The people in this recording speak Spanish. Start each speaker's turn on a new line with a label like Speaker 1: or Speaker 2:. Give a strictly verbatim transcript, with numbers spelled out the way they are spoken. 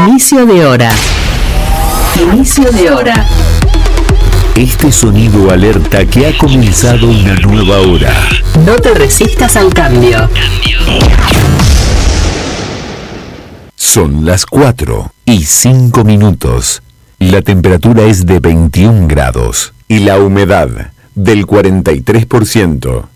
Speaker 1: Inicio de hora. Inicio de hora.
Speaker 2: Este sonido alerta que ha comenzado una nueva hora.
Speaker 1: No te resistas al cambio.
Speaker 2: Son las cuatro y cinco minutos. La temperatura es de veintiún grados y la humedad del cuarenta y tres por ciento.